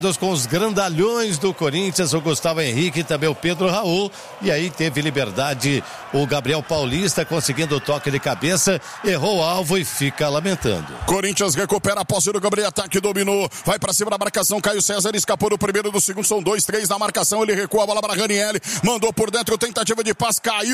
Com os grandalhões do Corinthians, o Gustavo Henrique e também o Pedro Raul, e aí teve liberdade o Gabriel Paulista conseguindo o toque de cabeça, errou o alvo e fica lamentando. Corinthians recupera a posse do Gabriel, ataque, dominou, vai pra cima da marcação, Caio César escapou do primeiro, do segundo, são 2, 3 na marcação, ele recua a bola para Ranieri, mandou por dentro, tentativa de passe, caiu.